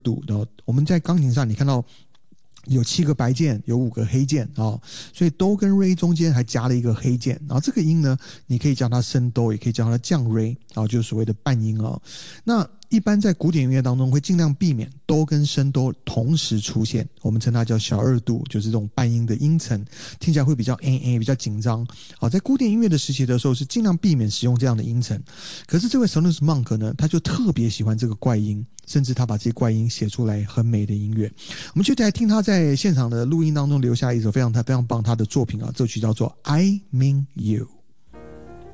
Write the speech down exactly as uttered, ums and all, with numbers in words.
度，然后我们在钢琴上你看到有七个白键，有五个黑键啊、哦，所以哆跟瑞中间还加了一个黑键，然后这个音呢，你可以叫它升哆，也可以叫它降瑞，啊、哦，就是所谓的半音哦。那一般在古典音乐当中会尽量避免哆跟升哆同时出现，我们称它叫小二度，就是这种半音的音层，听起来会比较 A A 比较紧张。好，在古典音乐的时期的时候是尽量避免使用这样的音层，可是这位 Thelonious Monk 呢，他就特别喜欢这个怪音，甚至他把这些怪音写出来很美的音乐。我们就来听他在现场的录音当中留下一首非常非常棒他的作品啊，这曲叫做 I Mean You。